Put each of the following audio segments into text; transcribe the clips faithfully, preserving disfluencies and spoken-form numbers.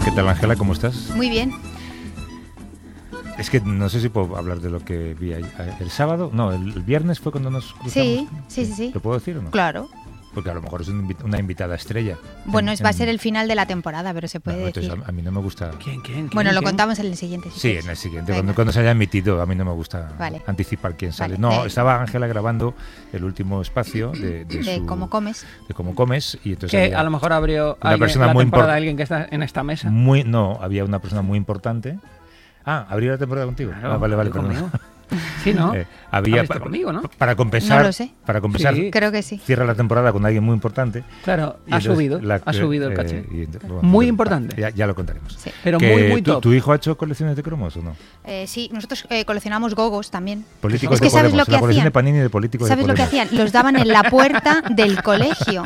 ¿Qué tal, Ángela? ¿Cómo estás? Muy bien. Es que no sé si puedo hablar de lo que vi ahí. ¿El sábado? No, el, el viernes fue cuando nos cruzamos. Sí, sí, sí, sí. ¿Lo puedo decir o no? Claro. Porque a lo mejor es un invi- una invitada estrella. Bueno, En- es, va a en- ser el final de la temporada, pero se puede No, entonces decir. a, a mí no me gusta. ¿Quién, quién, quién Bueno, lo quién? contamos en el siguiente. si Sí, quieres. en el siguiente, Venga. cuando, cuando se haya emitido. A mí no me gusta Vale. anticipar quién sale. Vale, No, de- estaba Ángela grabando el último espacio de, de, De su- cómo comes. de cómo comes y entonces Que había a lo mejor abrió una alguien, persona la muy temporada impor- alguien que está en esta mesa. muy no, había una persona muy importante. Ah, abrió la temporada contigo. Claro, Ah, vale, vale, abrió perdón. conmigo. Sí, ¿no? Eh, había Abriste pa- conmigo, ¿no? Para compensar, No lo sé. para compensar, Sí. Creo que sí. cierra la temporada con alguien muy importante. Claro, y ha entonces subido, la- ha subido el eh, caché. y ent- bueno, Muy ya- importante. Ya, ya lo contaremos. Sí. Pero Que muy, muy tu, top. ¿Tu hijo ha hecho colecciones de cromos o no? Eh, sí, nosotros eh, coleccionamos gogos también. Políticos Es de que ¿sabes Podemos, lo que la colección hacían? de Panini de políticos ¿Sabes de lo que Podemos. hacían? Los daban en la puerta del colegio.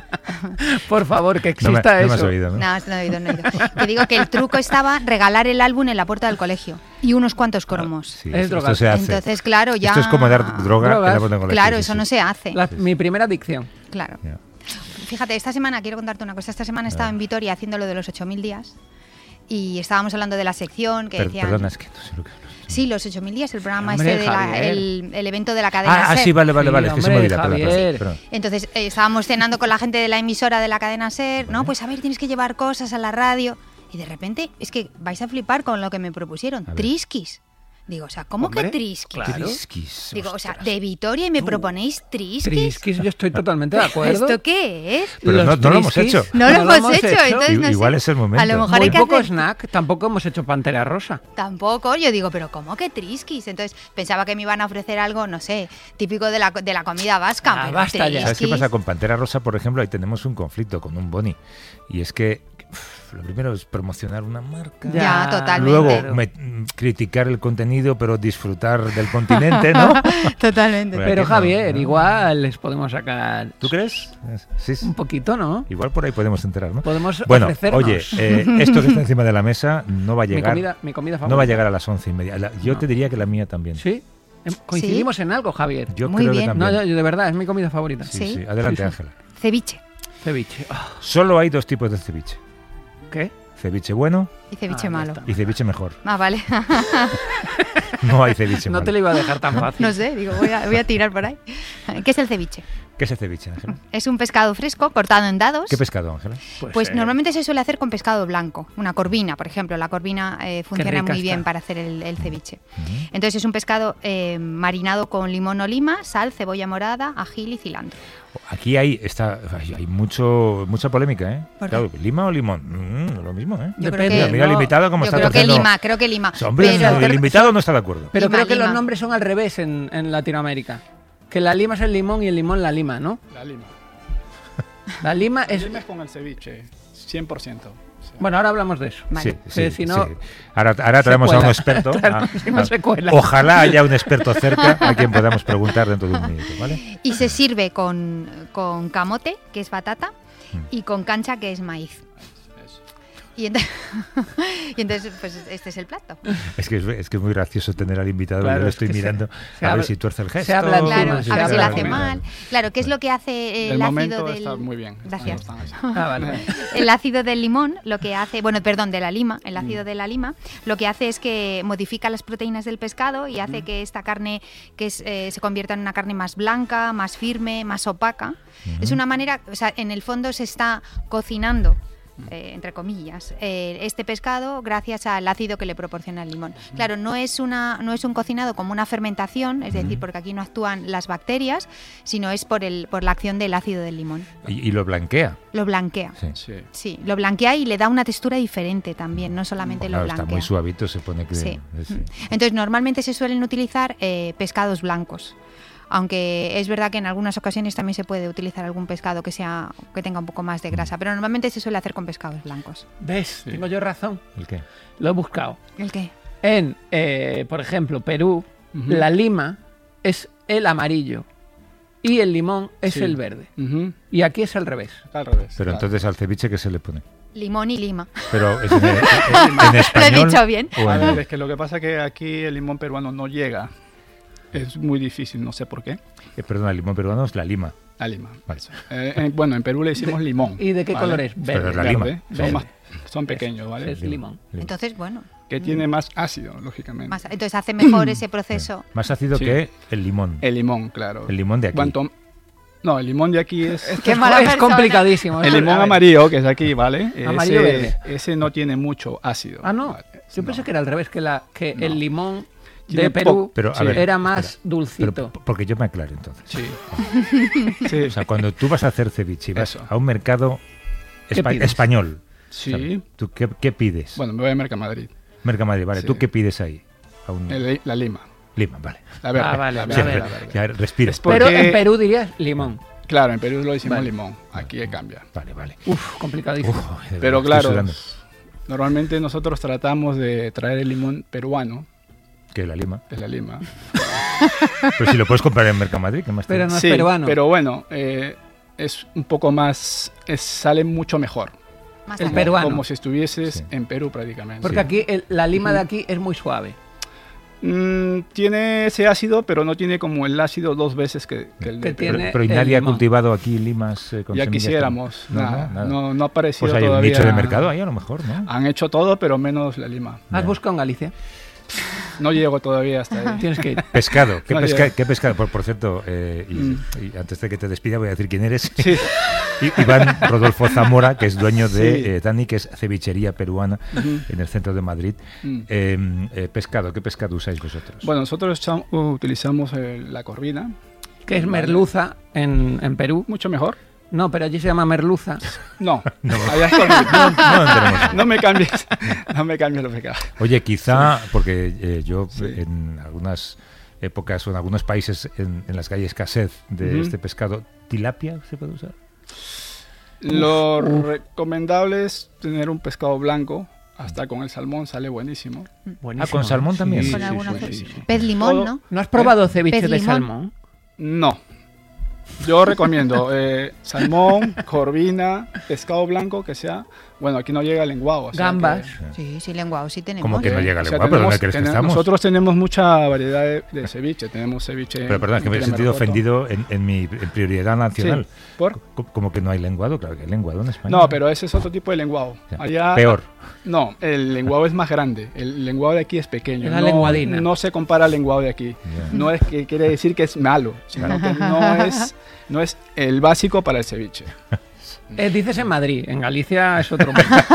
Por favor, que No me, exista no me has eso. oído, ¿no? No, no he oído, no he oído. Te digo que el truco estaba regalar el álbum en la puerta del colegio y unos cuantos cromos. Sí, Es esto drogar. se hace. Entonces, claro, ya... Esto es como dar droga en Drogas. la puerta del colegio, Claro, sí, eso sí. no se hace. La- mi primera adicción. Claro. Ya. Fíjate, esta semana, quiero contarte una cosa, esta semana estaba en Vitoria haciendo lo de los ocho mil días y estábamos hablando de la sección que Per- decían... Perdona, es que no sé lo que hablas. Sí, los ocho mil días, el programa Hombre, este, de la- Javier. el, el evento de la cadena Ah, ah, SER. sí, vale, vale, Sí, vale, es que se me hombre, olvida. Perdón, Javier. perdón, perdón. Entonces eh, estábamos cenando con la gente de la emisora de la cadena SER, no, pues a ver, tienes que llevar cosas a la radio. Y de repente, es que vais a flipar con lo que me propusieron, A ver. Trisquis. Digo, o sea, ¿cómo Hombre, que Trisquis? claro. Trisquis, Digo, o sea, ostras. de Vitoria y me proponéis Trisquis. Trisquis, yo estoy totalmente de acuerdo. ¿Esto qué es? Pero Los no- no lo hemos trisquis, hecho. No lo hemos hecho, entonces no I- igual sé. es el momento. A lo mejor Muy hay que poco hacer... snack, tampoco hemos hecho Pantera Rosa. Tampoco, yo digo, pero ¿cómo que Trisquis? Entonces pensaba que me iban a ofrecer algo, no sé, típico de la, de la comida vasca. Ah, pero basta ya. ¿Sabes qué Trisquis- pasa con Pantera Rosa, por ejemplo? Ahí tenemos un conflicto con un boni. Y es que uf, lo primero es promocionar una marca. Ya, totalmente. Luego me- mm, criticar el contenido, pero disfrutar del continente, ¿no? Totalmente. Bueno, Pero aquí no, Javier, ¿no? igual les podemos sacar ¿Tú crees? Sí, sí. un poquito, ¿no? Igual por ahí podemos enterar, ¿no? Podemos Bueno, ofrecernos. oye, eh, esto que está encima de la mesa no va a mi llegar, comida, mi comida favorita. no va a llegar a las once y media. La- yo No. te diría que la mía también. Sí. Em, Coincidimos en algo, Javier. Yo Muy creo bien. que No, también. yo, yo de verdad, es mi comida favorita. Sí, Sí. sí. Adelante, Sí, sí. Ángela. Ceviche Ceviche. Ah, Solo hay dos tipos de ceviche. ¿Qué? Ceviche bueno y ceviche Ah, ya malo. está. y ceviche mejor. Ah, vale. No hay ceviche No malo. te lo iba a dejar tan fácil. No sé, digo, voy a, voy a tirar por ahí. ¿Qué es el ceviche? ¿Qué es el ceviche, Ángela? Es un pescado fresco cortado en dados. ¿Qué pescado, Ángela? Pues eh, normalmente se suele hacer con pescado blanco, una corvina, por ejemplo. La corvina eh, funciona rica muy bien está. para hacer el, el ceviche. Ujú. Entonces es un pescado eh, marinado con limón o lima, sal, cebolla morada, ají y cilantro. Aquí hay está hay, hay mucho mucha polémica, ¿eh? ¿Por qué? Claro, ¿lima o limón? Mm, lo mismo, ¿eh? Yo Depende, creo que, Mira el no, invitado cómo yo está creo que torciendo. lima, creo que lima. Hombre, Pero- el invitado no está de acuerdo. Pero Lima, creo que lima. los nombres son al revés en, en Latinoamérica. Que la lima es el limón y el limón la lima, ¿no? La lima. La lima La es... lima es con el ceviche, cien por ciento. O sea, Bueno, ahora hablamos de eso. Vale. Sí, Que sí, si no- sí. Ahora, ahora traemos cuela. a un experto. Claro, a- si no a- se cuela. Ojalá haya un experto cerca a quien podamos preguntar dentro de un minuto, ¿vale? Y se sirve con, con camote, que es batata, Mm. y con cancha, que es maíz. eso. Y, ent- y entonces, pues este es el plato. Es que es, es que es muy gracioso tener al invitado. Claro, yo le es estoy que se- mirando se a ver habla- si tuerce el se gesto. habla encima, Claro, sí, a ver si lo claro, hace claro. mal. Claro, ¿qué es lo que hace De el ácido momento del... está muy bien. Gracias. Están- están- Ah, vale. El ácido del limón, lo que hace, bueno, perdón, de la lima, el ácido de la lima, lo que hace es que modifica las proteínas del pescado y hace que esta carne que es, eh, se convierta en una carne más blanca, más firme, más opaca. Es una manera, o sea, en el fondo se está cocinando. Eh, entre comillas, eh, este pescado gracias al ácido que le proporciona el limón. Claro, no es una no es un cocinado como una fermentación, es decir, porque aquí no actúan las bacterias, sino es por el por la acción del ácido del limón. Y, y lo blanquea. Lo blanquea. Sí. Sí. Sí, lo blanquea y le da una textura diferente también, no solamente Claro, lo está blanquea. muy suavito, se pone que... Sí. sí. Entonces, normalmente se suelen utilizar eh, pescados blancos. Aunque es verdad que en algunas ocasiones también se puede utilizar algún pescado que sea que tenga un poco más de grasa, pero normalmente se suele hacer con pescados blancos. ¿Ves? Sí. Tengo yo razón. ¿El qué? Lo he buscado. ¿El qué? En, eh, por ejemplo, Perú, Ujú. la lima es el amarillo y el limón es Sí. el verde. Ujú. Y aquí es al revés. Al revés. Pero claro. entonces al ceviche, ¿qué se le pone? Limón y lima. Pero es en, en- en español. Lo he dicho bien. o A en- ver, es que lo que pasa es que aquí el limón peruano no llega. Es muy difícil, no sé por qué. eh, perdón, el limón peruano es la lima. La lima. Vale. Eh, eh, bueno, en Perú le decimos limón. ¿Y de qué ¿vale? color es? Pero Verde. es la lima. Verde. Sí. Son más, son pequeños, ¿vale? Es limón. Entonces, bueno. Que tiene más ácido, lógicamente. Más, entonces hace mejor ese proceso. Más ácido Sí. que el limón. El limón, claro. El limón de aquí. Cuanto- No, el limón de aquí es... Qué mala es persona. complicadísimo. El Esto- limón a ver. amarillo, que es aquí, ¿vale? Amarillo ese, verde. ese no tiene mucho ácido. Ah, no. ¿vale? Yo No. pensé que era al revés, que, la, que No. el limón Tiene de Perú poco- Pero, a sí, ver, era más espera. dulcito. Pero, p- porque yo me aclaro entonces. Sí. sí. O sea, cuando tú vas a hacer ceviche y vas Eso. a un mercado ¿Qué espa- pides? español, Sí. ¿sabes? ¿Tú qué, qué pides? Bueno, me voy a Mercamadrid. Mercamadrid, vale. Sí. ¿Tú qué pides ahí? A un... El- la lima. Lima, vale. La verde. Ah, vale, la la verde, verde. la verde. Ya respira. Es por- Pero porque- en Perú dirías limón. Claro, en Perú lo decimos Vale. limón. Aquí cambia. Vale, vale. Uf, complicadísimo. Uf, de verdad, Pero estoy claro, sudando. normalmente nosotros tratamos de traer el limón peruano, Que la lima. de la lima. Pero si lo puedes comprar en Mercamadrid, ¿qué más Pero te- no es Sí, peruano. pero bueno, eh, es un poco más, es- sale mucho mejor. Más El allá. peruano. Como si estuvieses Sí. en Perú prácticamente. Porque aquí el- la lima de aquí es muy suave. Mm, tiene ese ácido, pero no tiene como el ácido dos veces que, que el de Que Perú. tiene- Pero, pero ¿y el nadie ha limón. cultivado aquí limas eh, con Ya semillas quisiéramos, con- No, nada, no, nada. no, no ha aparecido Pues hay un todavía. nicho de mercado ahí a lo mejor, ¿no? Han hecho todo, pero menos la lima. ¿Has Ya. buscado en Galicia? No llego todavía hasta ahí. Tienes que ir. Pescado, ¿qué, No pesca- llega. qué pescado? Por, por cierto, eh, y, Mm. y antes de que te despida voy a decir quién eres. Sí. I- Iván Rodolfo Zamora, que es dueño de Sí. eh, Dani, que es cevichería peruana Ujú. en el centro de Madrid. Mm. Eh, eh, pescado, ¿qué pescado usáis vosotros? Bueno, nosotros echam- utilizamos eh, la corvina, Que es Vale. merluza en, en Perú. mucho mejor. No, pero allí se llama merluza. No, No. allá es corvina. No entremos. No me cambies, no me cambies los pecados. Oye, quizá, porque eh, yo Sí. en algunas épocas o en algunos países en, en las que hay escasez de Ujú. este pescado, ¿tilapia se puede usar? Lo recomendable es tener un pescado blanco, hasta con el salmón sale buenísimo. Buenísimo. Ah, con salmón también. Sí, Con sí, alguna sí, ce- sí, sí. Pez limón, Todo- ¿no? ¿No has probado ceviche Pez de limón. salmón? No. Yo recomiendo eh, salmón, corvina, pescado blanco que sea. Bueno, aquí no llega el lenguado. o sea Gambas. que- Sí, sí, lenguado, sí tenemos. Como que no Eh, llega o el sea, lenguado, pero ¿dónde tenemos- crees que tenemos- estamos? Nosotros tenemos mucha variedad de, de ceviche. Tenemos ceviche. Pero perdón, es que me he sentido ofendido en, en mi en prioridad nacional. Sí, ¿por? Co- Como que no hay lenguado, claro que hay lenguado en España. No, pero ese es otro tipo de lenguado. Ya. Allá, Peor. No, el lenguado es más grande. El lenguado de aquí es pequeño. Es la no, lenguadina. no se compara al lenguado de aquí. Ya. No es que quiere decir que es malo, sino que no es, no es el básico para el ceviche. Eh, dices en Madrid, en Galicia es otro.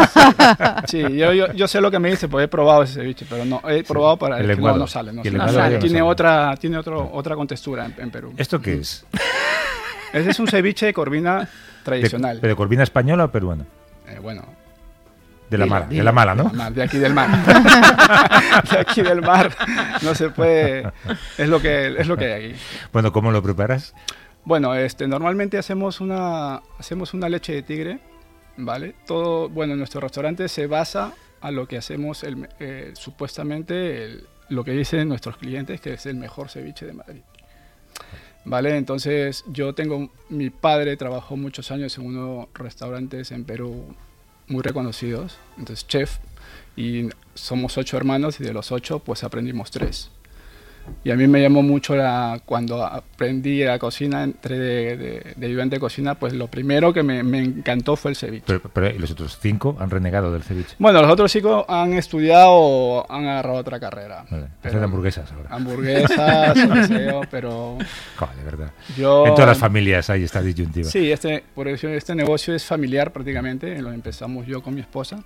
Sí, yo, yo, yo sé lo que me dice, porque he probado ese ceviche, pero no, he probado para El el que lenguado. no, no sale. No Y el sale. lenguado ya no Tiene sale. otra, tiene otro, otra contextura en, en Perú. ¿Esto qué es? Ese es un ceviche de corvina De, tradicional. ¿Pero corvina española o peruana? Eh, bueno, De la Dilo, mala, de dilo. la mala, de, ¿no? la mar, de aquí del mar. De aquí del mar. No se puede. Es lo que, es lo que hay aquí. Bueno, ¿cómo lo preparas? Bueno, este, normalmente hacemos una, hacemos una leche de tigre, ¿vale? Todo, bueno, en nuestro restaurante se basa a lo que hacemos, el, eh, supuestamente, el- lo que dicen nuestros clientes, que es el mejor ceviche de Madrid. ¿Vale? Entonces, yo tengo, mi padre trabajó muchos años en unos restaurantes en Perú muy reconocidos, entonces chef, y somos ocho hermanos y de los ocho, pues aprendimos tres. Y a mí me llamó mucho la, cuando aprendí la cocina, entré de, de, de ayudante de cocina, pues lo primero que me, me encantó fue el ceviche. Pero, pero ¿y los otros cinco han renegado del ceviche? Bueno, los otros chicos han estudiado o han agarrado otra carrera. Vale, Pero- hacen hamburguesas ahora. Hamburguesas, salseo, pero Joder, de verdad. yo... En todas las familias hay esta disyuntiva. Sí, este, por eso este negocio es familiar prácticamente, lo empezamos yo con mi esposa.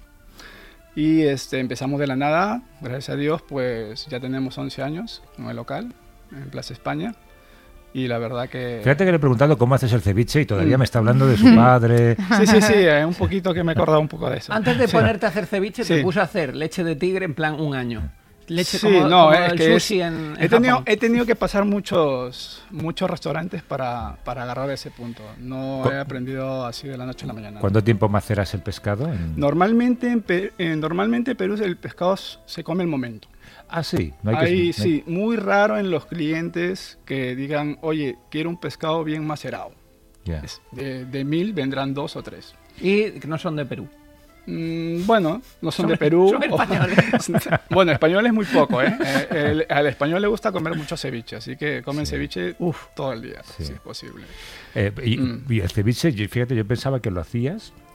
Y este, empezamos de la nada, gracias a Dios, pues ya tenemos once años en el local, en Plaza España. Y la verdad que... Fíjate que le he preguntado cómo haces el ceviche y todavía Mm. me está hablando de su padre. Sí, sí, sí, eh, un poquito que me he acordado un poco de eso. Antes de Sí. ponerte a hacer ceviche, te Sí. puse a hacer leche de tigre en plan un año. Leche Sí, como, no, como es el que sushi es- en, en He tenido, Japón. he tenido que pasar muchos, muchos restaurantes para, para agarrar ese punto. No Cu- he aprendido así de la noche a la mañana. ¿Cuánto tiempo maceras el pescado? En- Normalmente en, Pe- en- normalmente en Perú el pescado s- se come al momento. Ah, sí. No hay que, Ahí no hay- sí, muy raro en los clientes que digan, oye, quiero un pescado bien macerado. Ya. Es- De, de mil vendrán dos o tres. Y que no son de Perú. Mm, bueno, no son Son- de Perú. son o- españoles. bueno, español es muy poco, ¿eh? Eh, el- al español le gusta comer mucho ceviche, así que comen Sí. ceviche todo el día, Sí. si es posible. Eh, y, Mm. y el ceviche, yo- fíjate, yo pensaba que lo hacías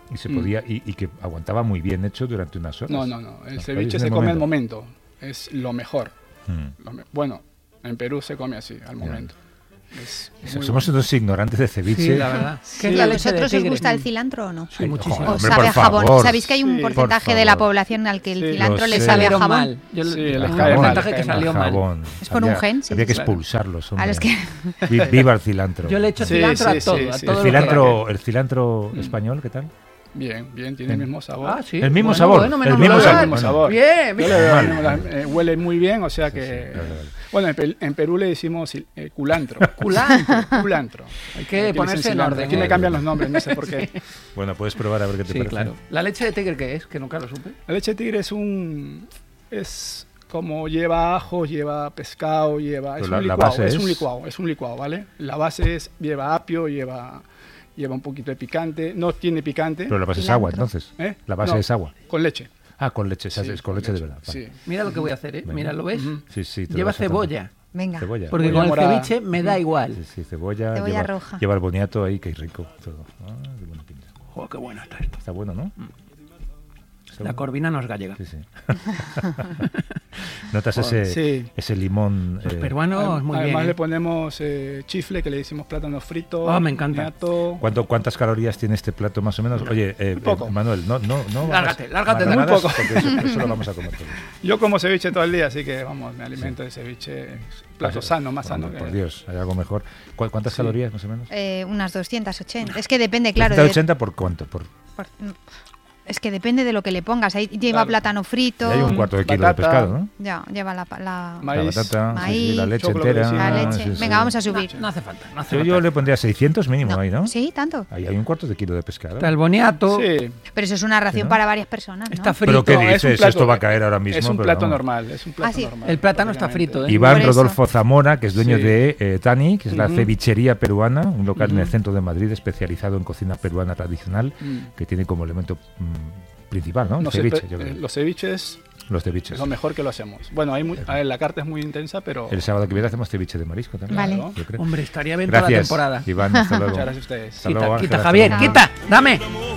y se Mm. podía y, y que aguantaba muy bien hecho durante unas horas. No, no, no. El No, ceviche es se el come al momento. momento. Es lo mejor. Mm. Lo me- bueno, en Perú se come así, al momento. Es Eso, muy somos bueno. unos ignorantes de ceviche. Sí, la verdad. ¿Qué es ¿Y la a leche de vosotros os tigre? gusta el cilantro o no? Sí, muchísimo. Joder, ¿Os hombre, sabe a por jabón? favor. ¿Sabéis que hay un Sí. porcentaje Por de la favor. población al que el Sí, cilantro lo le sé. sabe a Salieron jabón? mal. Yo Sí, le- les un cae mal, porcentaje les que cae mal. salió mal. Jabón. Es por un Había- gen, sí, Había sí, que claro. expulsarlos. Ahora hombre. es que Vi- Viva el cilantro. Yo le echo Sí, cilantro sí, a todo. sí, a sí. todo el lo que cilantro, el cilantro Mm. español, ¿qué tal? Bien, bien, tiene el Bien. mismo sabor. Ah, sí. El mismo Bueno, sabor, bueno, el menos mismo mal. sabor. El mismo sabor. Bien, Yo bien. le veo Vale. el mismo- la- eh, huele muy bien, o sea que... Sí, vale, vale. Bueno, en, Pe- en Perú le decimos sil- eh, culantro. Culantro. Culantro. Hay Aquí que le dicen ponerse en cilantro. orden. Aquí ¿eh? le cambian los nombres, no sé por qué. Bueno, puedes probar a ver qué te Sí, parece. claro. ¿La leche de tigre qué es? Que nunca lo supe. La leche de tigre es un... es como lleva ajo, lleva pescado, lleva... Es Pero la- un la licuado, base es es- un licuado, es un licuado, ¿vale? La base es, lleva apio, lleva, lleva un poquito de picante, no tiene picante. Pero la base es Cilantro. agua, entonces. ¿eh? La base No, es agua. Con leche. Ah, con leche, Sí, es con leche de verdad. vale. Sí. Mira lo que voy a hacer, ¿eh? Venga. Mira, ¿lo ves? Ujú. Sí, sí. te lo Lleva vas a tomar. cebolla. venga. Cebolla. Porque Cebolla con el morada. ceviche me da igual. Sí, sí, cebolla. Cebolla lleva, roja. Lleva el boniato ahí, que rico. Todo. Ah, qué buena pinta. Joder, qué bueno está esto. Está bueno, ¿no? Está La bueno. corvina no es gallega. Sí, sí. Notas Joder, ese, sí. ese limón. Los eh, peruanos, muy Además bien. le ¿eh? ponemos eh, chifle, que le decimos plátano frito. Ah, me encanta. boniato. ¿Cuánto, ¿Cuántas calorías tiene este plato más o menos? Oye, eh, poco. eh, Manuel, no, no, no. Lárgate, lárgate de- marranadas, Muy poco. porque Eso, eso lo vamos a comer todos. Yo como ceviche todo el día, así que vamos, me alimento de ceviche. Plato Pues, sano, más sano. Por, que- por Dios, hay algo mejor. ¿Cu- ¿Cuántas Sí. calorías más o menos? Eh, unas doscientas ochenta. Es que depende, claro. ¿doscientos de- ochenta por cuánto? Por, por- es que depende de lo que le pongas. Ahí lleva Claro. plátano frito. hay un cuarto de kilo Batata. de pescado, ¿no? Ya, lleva la, la, Ma- La Maíz, batata, sí, sí, maíz, la leche choclo que entera. decimos. la ah, leche. sí, sí. Venga, vamos a No, subir. no hace falta, no hace Yo, falta. yo le pondría seiscientos mínimo ahí, ¿no? Sí, tanto. Ahí hay un cuarto de kilo de pescado. Está el boniato, Sí, Pero eso es una ración ¿no? para varias personas, ¿no? está frito. ¿Pero qué No, es un dices? plato- Esto va a caer ahora mismo. es un pero plato vamos. normal. Es un plato Ah, sí. normal. El plátano está prácticamente. frito, ¿eh? Iván Por eso. Rodolfo Zamora, que es dueño Sí. de eh, Tani, que es la Ujú. cevichería peruana, un local en el Ujú. centro de Madrid especializado en cocina peruana tradicional, Mm. que tiene como elemento mm, principal, ¿no? El No sé, ceviche, pe- yo creo. eh, los ceviches Los es ceviches. lo mejor que lo hacemos. Bueno, hay muy- a ver, la carta es muy intensa, pero El sábado que viene hacemos ceviche de marisco también. Vale. Claro. yo creo. Hombre, estaría bien toda la Gracias, temporada. Iván, hasta luego. muchas gracias a ustedes. Hasta luego, Quita, Ángel, quita, hasta Javier, luego. quita, dame.